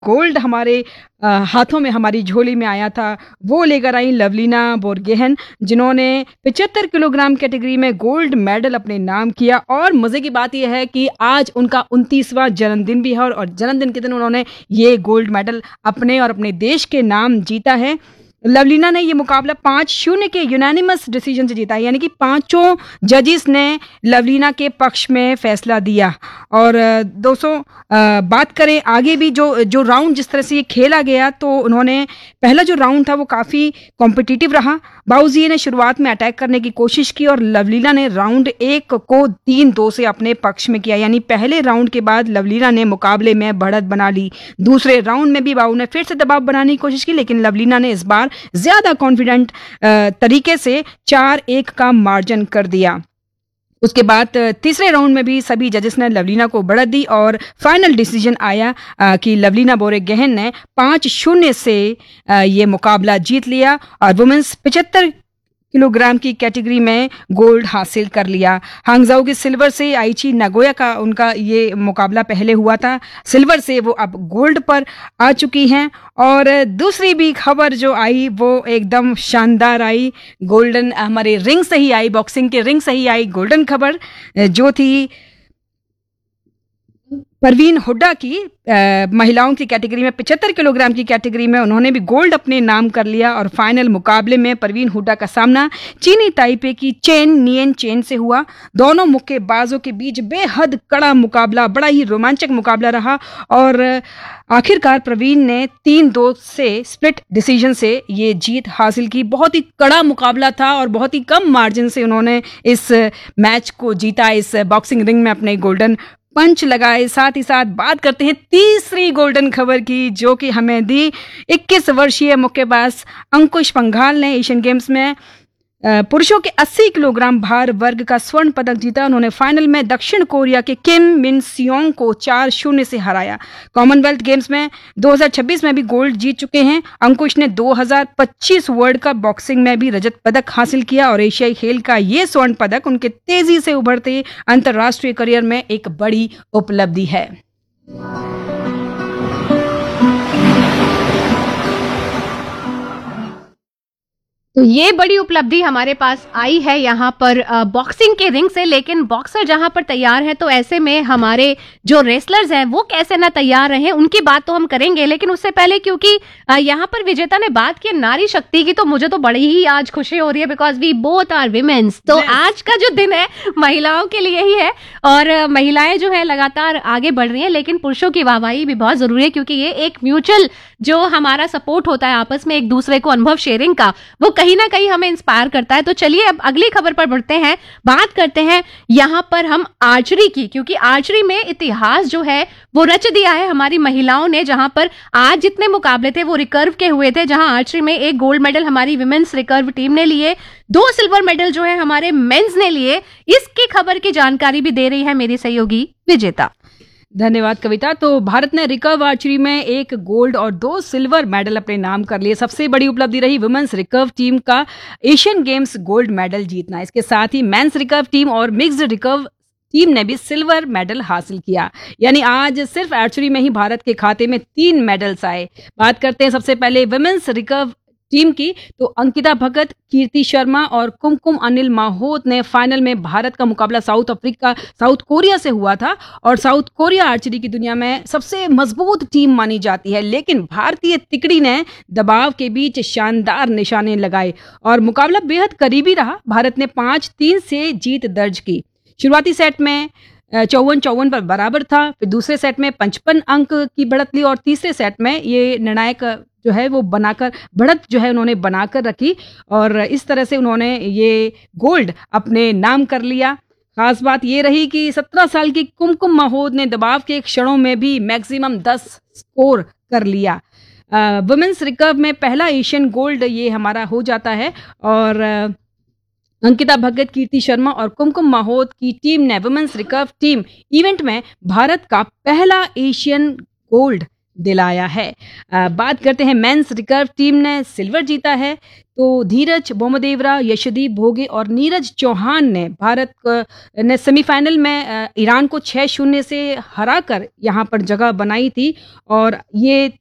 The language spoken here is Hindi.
गोल्ड हमारे हाथों में, हमारी झोली में आया था, वो लेकर आई लवलीना बोरगोहेन, जिन्होंने 75 किलोग्राम कैटेगरी में गोल्ड मेडल अपने नाम किया। और मज़े की बात यह है कि आज उनका 29वां जन्मदिन भी है और जन्मदिन के दिन उन्होंने ये गोल्ड मेडल अपने और अपने देश के नाम जीता है। लवलीना ने ये मुकाबला 5-0 के यूनानिमस डिसीजन से जीता, यानी कि पांचों जजेस ने लवलीना के पक्ष में फैसला दिया। और दोस्तों, बात करें आगे भी जो राउंड जिस तरह से ये खेला गया, तो उन्होंने पहला जो राउंड था वो काफ़ी कॉम्पिटिटिव रहा। बाउजी ने शुरुआत में अटैक करने की कोशिश की और लवलीना ने राउंड 1 को 3-2 से अपने पक्ष में किया, यानी पहले राउंड के बाद लवलीना ने मुकाबले में बढ़त बना ली। दूसरे राउंड में भी बाउ ने फिर से दबाव बनाने की कोशिश की, लेकिन लवलीना ने इस बार ज्यादा कॉन्फिडेंट तरीके से 4-1 का मार्जिन कर दिया। उसके बाद तीसरे राउंड में भी सभी जजेस ने लवलीना को बढ़त दी और फाइनल डिसीजन आया कि लवलीना बोरगोहेन ने 5-0 से ये मुकाबला जीत लिया और वुमेन्स 75 किलोग्राम की कैटेगरी में गोल्ड हासिल कर लिया। हांगझाओ की सिल्वर से आइची नागोया का उनका ये मुकाबला पहले हुआ था। सिल्वर से वो अब गोल्ड पर आ चुकी हैं। और दूसरी भी खबर जो आई वो एकदम शानदार आई, गोल्डन हमारे रिंग से ही आई, बॉक्सिंग के रिंग से ही आई गोल्डन खबर, जो थी परवीन हुड्डा की। महिलाओं की कैटेगरी में 75 किलोग्राम की कैटेगरी में उन्होंने भी गोल्ड अपने नाम कर लिया और फाइनल मुकाबले में परवीन हुड्डा का सामना चीनी ताइपे की चेन नियन चेन से हुआ। दोनों मुक्केबाजों के बीच बेहद कड़ा मुकाबला, बड़ा ही रोमांचक मुकाबला रहा और आखिरकार प्रवीण ने 3-2 से स्प्लिट डिसीजन से ये जीत हासिल की। बहुत ही कड़ा मुकाबला था और बहुत ही कम मार्जिन से उन्होंने इस मैच को जीता, इस बॉक्सिंग रिंग में अपने गोल्डन पंच लगाए। साथ ही साथ बात करते हैं तीसरी गोल्डन खबर की, जो कि हमें दी 21 वर्षीय मुक्केबाज अंकुश पंघाल ने एशियन गेम्स में पुरुषों के 80 किलोग्राम भार वर्ग का स्वर्ण पदक जीता। उन्होंने फाइनल में दक्षिण कोरिया के किम मिन सियोंग को 4-0 से हराया। कॉमनवेल्थ गेम्स में 2026 में भी गोल्ड जीत चुके हैं। अंकुश ने 2025 वर्ल्ड कप बॉक्सिंग में भी रजत पदक हासिल किया और एशियाई खेल का ये स्वर्ण पदक उनके तेजी से उभरते अंतर्राष्ट्रीय करियर में एक बड़ी उपलब्धि है। तो ये बड़ी उपलब्धि हमारे पास आई है यहाँ पर बॉक्सिंग के रिंग से, लेकिन बॉक्सर जहाँ पर तैयार है तो ऐसे में हमारे जो रेसलर्स हैं वो कैसे ना तैयार रहे, उनकी बात तो हम करेंगे। लेकिन उससे पहले क्योंकि यहाँ पर विजेता ने बात की नारी शक्ति की, तो मुझे तो बड़ी ही आज खुशी हो रही है because we both are women's. तो आज का जो दिन है महिलाओं के लिए ही है और महिलाएं जो है लगातार आगे बढ़ रही हैं, लेकिन पुरुषों की वाहवाही भी बहुत जरूरी है क्योंकि ये एक म्यूचुअल जो हमारा सपोर्ट होता है आपस में एक दूसरे को अनुभव शेयरिंग का, वो कहीं ना कहीं हमें इंस्पायर करता है। तो चलिए अब अगली खबर पर बढ़ते हैं, बात करते हैं यहाँ पर हम आर्चरी की, क्योंकि आर्चरी में इतिहास जो है वो रच दिया है हमारी महिलाओं ने। जहां पर आज जितने मुकाबले थे वो रिकर्व के हुए थे, जहां आर्चरी में एक गोल्ड मेडल हमारी विमेन्स रिकर्व टीम ने लिए, 2 सिल्वर मेडल जो है हमारे मेंस ने लिए। इसकी खबर की जानकारी भी दे रही है मेरी सहयोगी विजेता। धन्यवाद कविता। तो भारत ने रिकर्व आर्चरी में 1 गोल्ड और 2 सिल्वर मेडल अपने नाम कर लिए। सबसे बड़ी उपलब्धि रही वुमेन्स रिकर्व टीम का एशियन गेम्स गोल्ड मेडल जीतना। इसके साथ ही मेंस रिकर्व टीम और मिक्स्ड रिकर्व टीम ने भी सिल्वर मेडल हासिल किया। यानी आज सिर्फ आर्चरी में ही भारत के खाते में 3 मेडल्स आए। बात करते हैं सबसे पहले वुमेन्स रिकर्व टीम की, तो अंकिता भगत, कीर्ति शर्मा और कुमकुम अनिल माहोत ने फाइनल में भारत का मुकाबला साउथ कोरिया से हुआ था और साउथ कोरिया आर्चरी की दुनिया में सबसे मजबूत टीम मानी जाती है, लेकिन भारतीय तिकड़ी ने दबाव के बीच शानदार निशाने लगाए और मुकाबला बेहद करीबी रहा। भारत ने 5-3 से जीत दर्ज की। शुरुआती सेट में 54-54 पर बराबर था, फिर दूसरे सेट में 55 अंक की बढ़त ली और तीसरे सेट में ये निर्णायक जो है वो बढ़त जो है उन्होंने बनाकर रखी और इस तरह से उन्होंने ये गोल्ड अपने नाम कर लिया। खास बात ये रही कि 17 साल की कुमकुम माहोद ने दबाव के क्षणों में भी मैक्सिमम 10 स्कोर कर लिया। वुमेन्स रिकर्व में पहला एशियन गोल्ड ये हमारा हो जाता है और अंकिता भगत, कीर्ति शर्मा और कुमकुम माहोद की टीम ने वुमेन्स रिकर्व टीम इवेंट में भारत का पहला एशियन गोल्ड दिलाया है। बात करते हैं मेंस रिकर्व टीम ने सिल्वर जीता है। तो धीरज बोमदेवरा, यशदीप भोगे और नीरज चौहान ने भारत ने सेमीफाइनल में ईरान को 6-0 से हराकर यहाँ पर जगह बनाई थी और ये